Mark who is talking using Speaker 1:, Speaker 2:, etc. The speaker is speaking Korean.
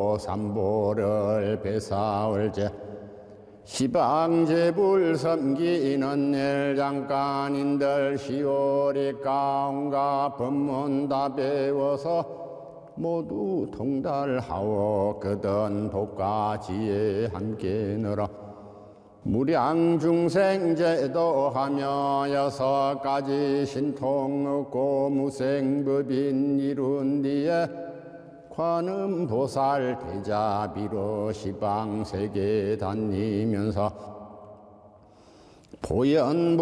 Speaker 1: 하고 삼보를 배사올제 시방제불 섬기는 일장간인들 시오리 가운가 법문 다 배워서 모두 통달하오 그든 복가지에 함께 늘어 무량중생제도하며 6가지 신통 얻고 무생법인 이룬 뒤에 관음보살 대자비로 시방세계 다니면서 보현